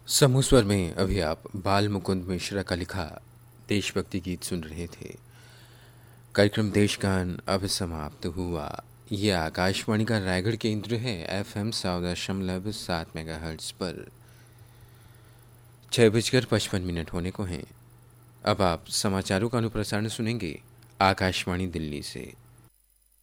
समूह स्वर में अभी आप बाल मुकुंद मिश्रा का लिखा देशभक्ति गीत सुन रहे थे। कार्यक्रम देशगान अब समाप्त हुआ। यह आकाशवाणी का रायगढ़ केंद्र है। FM 100.7 मेगाहर्ट्ज पर 6:55 होने को हैं। अब आप समाचारों का अनुप्रसारण सुनेंगे आकाशवाणी दिल्ली से।